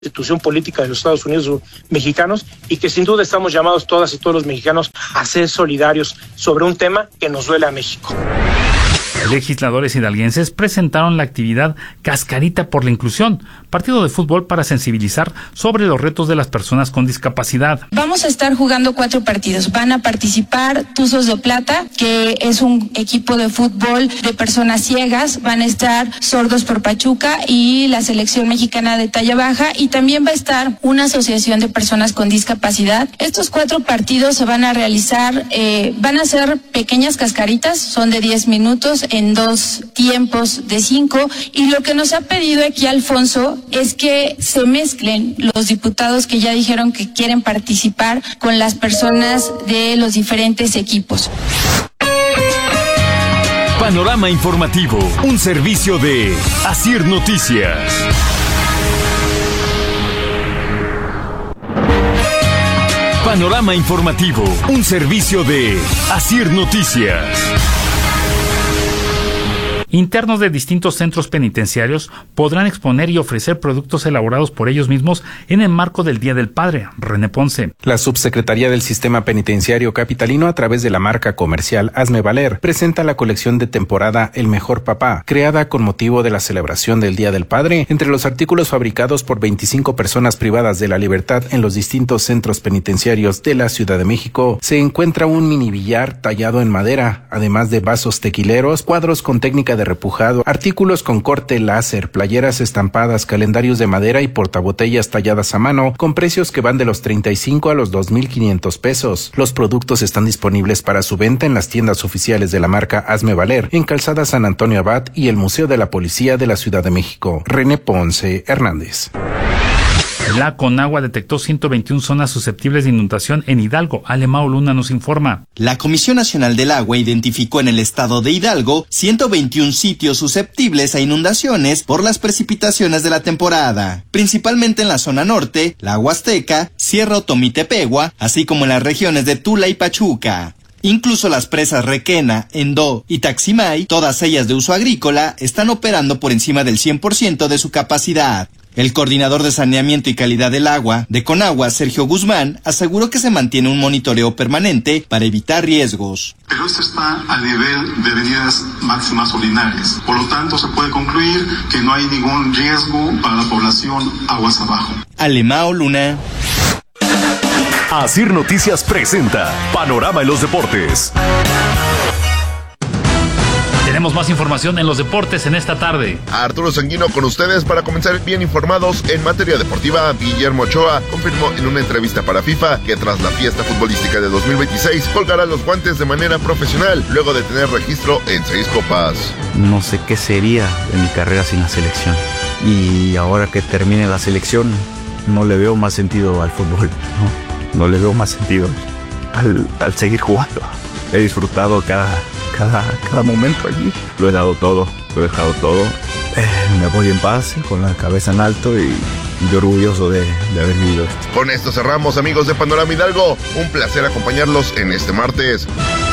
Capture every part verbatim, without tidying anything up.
institución política de los Estados Unidos mexicanos y que sin duda estamos llamados todas y todos los mexicanos a ser solidarios sobre un tema que nos duele a México. Legisladores hidalguenses presentaron la actividad Cascarita por la Inclusión, partido de fútbol para sensibilizar sobre los retos de las personas con discapacidad. Vamos a estar jugando cuatro partidos. Van a participar Tuzos de Plata, que es un equipo de fútbol de personas ciegas. Van a estar Sordos por Pachuca y la selección mexicana de talla baja. Y también va a estar una asociación de personas con discapacidad. Estos cuatro partidos se van a realizar, eh, van a ser pequeñas cascaritas, son de diez minutos en dos tiempos de cinco, y lo que nos ha pedido aquí Alfonso es que se mezclen los diputados que ya dijeron que quieren participar con las personas de los diferentes equipos. Panorama Informativo, un servicio de Asir Noticias. Panorama Informativo, un servicio de Asir Noticias. Internos de distintos centros penitenciarios podrán exponer y ofrecer productos elaborados por ellos mismos en el marco del Día del Padre. René Ponce. La Subsecretaría del Sistema Penitenciario Capitalino, a través de la marca comercial Hazme Valer, presenta la colección de temporada El Mejor Papá, creada con motivo de la celebración del Día del Padre. Entre los artículos fabricados por veinticinco personas privadas de la libertad en los distintos centros penitenciarios de la Ciudad de México, se encuentra un mini billar tallado en madera, además de vasos tequileros, cuadros con técnica de repujado, artículos con corte láser, playeras estampadas, calendarios de madera y portabotellas talladas a mano, con precios que van de los treinta y cinco a los dos mil quinientos pesos. Los productos están disponibles para su venta en las tiendas oficiales de la marca Hazme Valer, en Calzada San Antonio Abad y el Museo de la Policía de la Ciudad de México. René Ponce Hernández. La Conagua detectó ciento veintiuna zonas susceptibles de inundación en Hidalgo. Alemao Luna nos informa. La Comisión Nacional del Agua identificó en el estado de Hidalgo ciento veintiún sitios susceptibles a inundaciones por las precipitaciones de la temporada, principalmente en la zona norte, la Huasteca, Sierra Otomí-Tepehua, así como en las regiones de Tula y Pachuca. Incluso las presas Requena, Endó y Taximay, todas ellas de uso agrícola, están operando por encima del cien por ciento de su capacidad. El coordinador de saneamiento y calidad del agua de Conagua, Sergio Guzmán, aseguró que se mantiene un monitoreo permanente para evitar riesgos. Pero esto está a nivel de avenidas máximas ordinarias. Por lo tanto, se puede concluir que no hay ningún riesgo para la población aguas abajo. Alemao Luna. Asir Noticias presenta Panorama en los Deportes. Tenemos más información en los deportes en esta tarde. Arturo Sanguino con ustedes para comenzar bien informados en materia deportiva. Guillermo Ochoa confirmó en una entrevista para FIFA que tras la fiesta futbolística de dos mil veintiséis colgará los guantes de manera profesional luego de tener registro en seis copas. No sé qué sería de mi carrera sin la selección. Y ahora que termine la selección, no le veo más sentido al fútbol. No, no le veo más sentido al, al seguir jugando. He disfrutado cada... Cada, cada momento allí. Lo he dado todo, lo he dejado todo. Eh, me voy en paz, con la cabeza en alto y, y orgulloso de, de haber vivido esto. Con esto cerramos, amigos de Panorama Hidalgo. Un placer acompañarlos en este martes.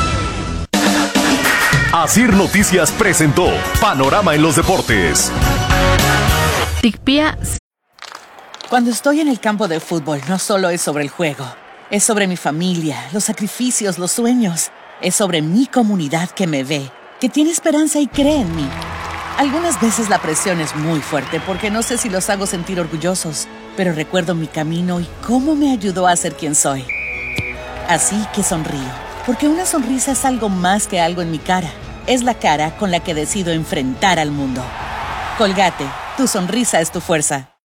Asir Noticias presentó Panorama en los Deportes. Ticpía. Cuando estoy en el campo de fútbol, no solo es sobre el juego. Es sobre mi familia, los sacrificios, los sueños. Es sobre mi comunidad que me ve, que tiene esperanza y cree en mí. Algunas veces la presión es muy fuerte porque no sé si los hago sentir orgullosos, pero recuerdo mi camino y cómo me ayudó a ser quien soy. Así que sonrío, porque una sonrisa es algo más que algo en mi cara. Es la cara con la que decido enfrentar al mundo. Colgate, tu sonrisa es tu fuerza.